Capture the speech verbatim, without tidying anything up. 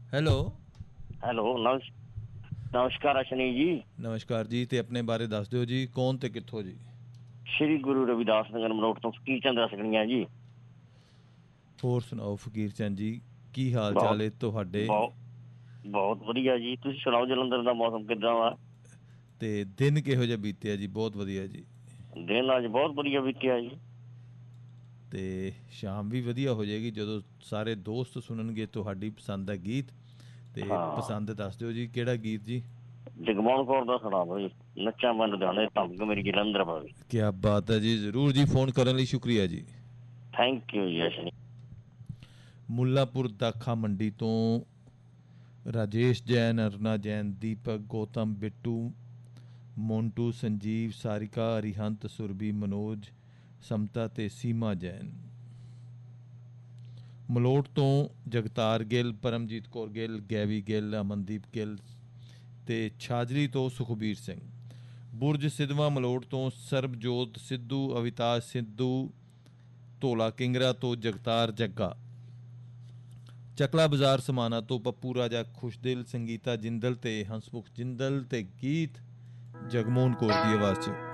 Hello. Hello, ਨਮਸ ਨਮਸਕਾਰ ਅਸ਼ਨੀ ਜੀ। ਨਮਸਕਾਰ ਜੀ। ਤੇ ਆਪਣੇ ਬਾਰੇ ਦੱਸ ਦਿਓ ਜੀ, ਕੌਣ ਤੇ ਕਿੱਥੋਂ ਜੀ? ਸ਼੍ਰੀ ਗੁਰੂ ਰਵਿਦਾਸ ਨਗਰ ਮਲੋਟ ਤੋਂ ਫਕੀਰ ਚੰਦ ਰਸਗਣੀਆਂ ਜੀ। ਹੋਰ ਸੁਣਾਓ ਫਕੀਰ ਚੰਦ ਜੀ, ਕੀ ਹਾਲ ਚਾਲ ਬਹੁਤ ਹੈ ਤੁਹਾਡੇ? ਬਹੁਤ ਬਹੁਤ ਵਧੀਆ ਜੀ। ਤੁਸੀਂ ਸੁਣਾਓ, ਜਲੰਧਰ ਦਾ ਮੌਸਮ ਕਿੱਦਾਂ ਵਾ? ਤੇ ਦਿਨ ਕਿਹੋ ਜਿਹਾ ਬੀਤਿਆ ਜੀ? ਬਹੁਤ ਵਧੀਆ ਜੀ। ਦਿਨ ਅੱਜ ਬਹੁਤ ਵਧੀਆ ਬੀਤਿਆ ਜੀ। ਤੇ ਸ਼ਾਮ ਵੀ ਵਧੀਆ ਹੋ ਜਾਏਗੀ ਜਦੋਂ ਸਾਰੇ ਦੋਸਤ ਸੁਣਨਗੇ ਤੁਹਾਡੀ ਪਸੰਦ ਦਾ ਗੀਤ। ਤੇ ਹਾਂ, ਪਸੰਦ ਦੱਸ ਦਿਓ ਜੀ, ਕਿਹੜਾ ਗੀਤ ਜੀ? ਜਗਮੋਹਨ ਕੌਰ ਦਾ ਸੁਣਾ ਦਿਓ ਜੀ। ਨੱਚਾਂ ਮੈਂ ਲੁਧਿਆਣੇ ਧਮਕ ਮੇਰੀ ਜਲੰਧਰ ਪਵੇ। ਕਿਆ ਬਾਤ ਹੈ ਜੀ, ਜ਼ਰੂਰ ਜੀ। ਫੋਨ ਕਰਨ ਲਈ ਸ਼ੁਕਰੀਆ ਜੀ। ਥੈਂਕ ਯੂ ਜੀ ਅਸ਼ਨੀ। ਮੁੱਲਾਂਪੁਰ ਦਾਖਾ ਮੰਡੀ ਤੋਂ ਰਾਜੇਸ਼ ਜੈਨ, ਅਰੁਣਾ ਜੈਨ, ਦੀਪਕ, ਗੌਤਮ, ਬਿੱਟੂ, ਮੋਂਟੂ, ਸੰਜੀਵ, ਸਾਰਿਕਾ, ਅਰਿਹੰਤ, ਸੁਰਭੀ, ਮਨੋਜ, ਸਮਤਾ ਤੇ ਸੀਮਾ ਜੈਨ। ਮਲੋਟ ਤੋਂ ਜਗਤਾਰ ਗਿੱਲ, ਪਰਮਜੀਤ ਕੌਰ ਗਿੱਲ, ਗੈਵੀ ਗਿੱਲ, ਅਮਨਦੀਪ ਗਿੱਲ ਤੇ ਛਾਜਲੀ ਤੋਂ ਸੁਖਬੀਰ ਸਿੰਘ। ਬੁਰਜ ਸਿੱਧਵਾਂ ਮਲੋਟ ਤੋਂ ਸਰਬਜੋਤ ਸਿੱਧੂ, ਅਵਿਤਾਜ ਸਿੱਧੂ, ਧੋਲਾ ਕਿੰਗਰਾ ਤੋਂ ਜਗਤਾਰ ਜੱਗਾ। ਚੱਕਲਾ ਬਾਜ਼ਾਰ ਸਮਾਣਾ ਤੋਂ ਪੱਪੂ ਰਾਜਾ ਖੁਸ਼ਦਿਲ, ਸੰਗੀਤਾ ਜਿੰਦਲ ਤੇ ਹੰਸਮੁਖ ਜਿੰਦਲ। ਤੇ ਗੀਤ ਜਗਮੋਹਨ ਕੌਰ ਦੀ ਆਵਾਜ਼ 'ਚ